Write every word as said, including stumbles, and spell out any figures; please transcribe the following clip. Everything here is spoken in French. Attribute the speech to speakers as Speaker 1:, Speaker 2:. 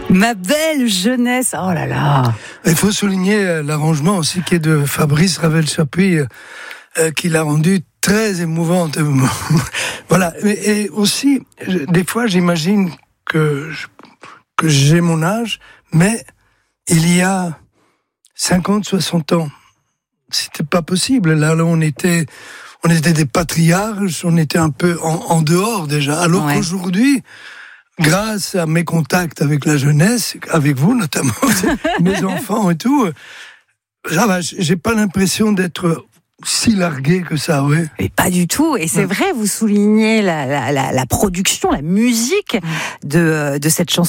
Speaker 1: Ma belle jeunesse, oh là là.
Speaker 2: Il faut souligner l'arrangement aussi qui est de Fabrice Ravel-Chapuis, euh, qui l'a rendu très émouvante. Voilà. Et, et aussi, des fois, j'imagine que, que j'ai mon âge, mais il y a cinquante, soixante ans, c'était pas possible. Là, là on était, on était des patriarches, on était un peu en, en dehors déjà. Alors ouais. qu'aujourd'hui, grâce à mes contacts avec la jeunesse, avec vous notamment, mes enfants et tout, ça va, j'ai pas l'impression d'être si largué que ça, ouais.
Speaker 1: Et pas du tout. Et c'est ouais. vrai, vous soulignez la, la, la, la production, la musique de, de cette chanson.